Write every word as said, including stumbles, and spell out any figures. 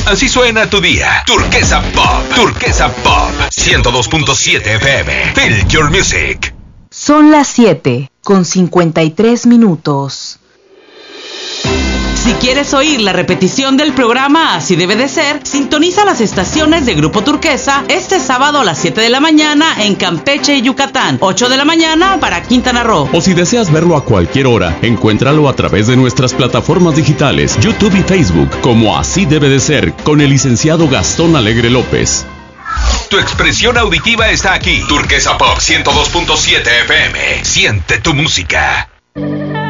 Así suena tu día. Turquesa Pop. Turquesa Pop. ciento dos punto siete F M. Feel your music. Son las siete con cincuenta y tres minutos. Si quieres oír la repetición del programa Así Debe de Ser, sintoniza las estaciones de Grupo Turquesa este sábado a las siete de la mañana en Campeche y Yucatán, ocho de la mañana para Quintana Roo. O si deseas verlo a cualquier hora, encuéntralo a través de nuestras plataformas digitales, YouTube y Facebook, como Así Debe de Ser, con el licenciado Gastón Alegre López. Tu expresión auditiva está aquí. Turquesa Pop ciento dos punto siete F M. Siente tu música.